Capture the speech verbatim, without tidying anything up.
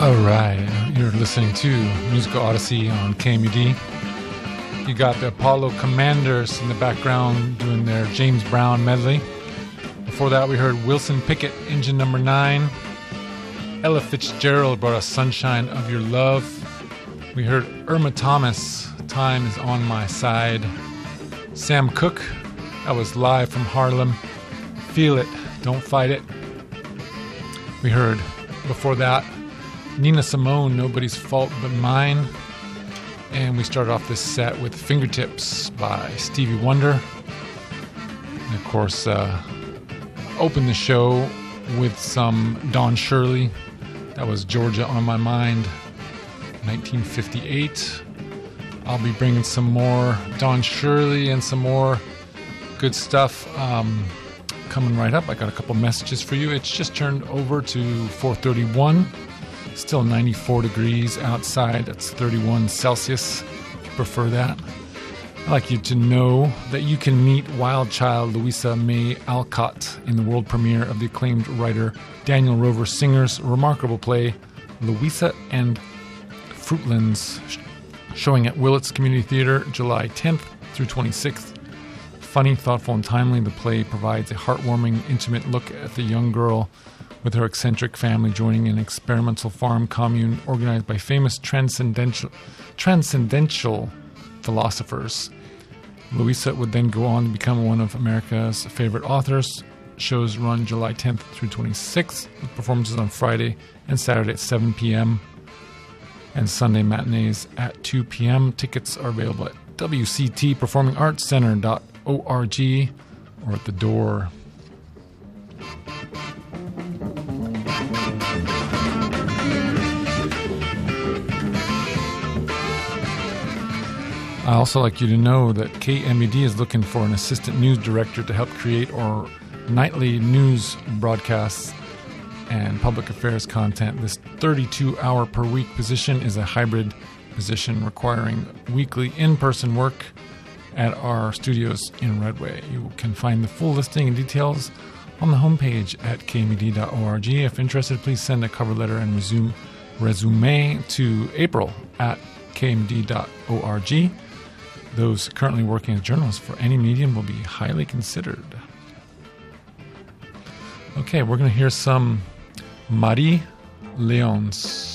All right, you're listening to Musical Odyssey on K M U D. You got the Apollo Commanders in the background doing their James Brown medley. Before that, we heard Wilson Pickett, Engine Number Nine. Ella Fitzgerald brought us Sunshine of Your Love. We heard Irma Thomas, Time is on My Side. Sam Cooke, that was Live from Harlem. Feel It, Don't Fight It. We heard before that Nina Simone, Nobody's Fault But Mine. And we started off this set with Fingertips by Stevie Wonder. And of course, uh, opened the show with some Don Shirley. That was Georgia on My Mind, nineteen fifty-eight. I'll be bringing some more Don Shirley and some more good stuff um, coming right up. I got a couple messages for you. It's just turned over to four thirty-one. Still ninety-four degrees outside. That's thirty-one Celsius, if you prefer that. I'd like you to know that you can meet wild child Louisa May Alcott in the world premiere of the acclaimed writer Daniel Rover Singer's remarkable play Louisa and Fruitlands, showing at Willits Community Theater July tenth through twenty-sixth. Funny, thoughtful, and timely, the play provides a heartwarming, intimate look at the young girl with her eccentric family joining an experimental farm commune organized by famous transcendental, transcendental philosophers. Louisa would then go on to become one of America's favorite authors. Shows run July tenth through twenty-sixth, with performances on Friday and Saturday at seven p.m. and Sunday matinees at two p.m. Tickets are available at w c t performing arts center dot org or at the door. I also like you to know that K M U D is looking for an assistant news director to help create our nightly news broadcasts and public affairs content. This thirty-two hour per week position is a hybrid position requiring weekly in-person work at our studios in Redway. You can find the full listing and details on the homepage at k m u d dot org. If interested, please send a cover letter and resume resume to April at k m u d dot org. Those currently working as journalists for any medium will be highly considered. Okay, we're going to hear some Marie Leons.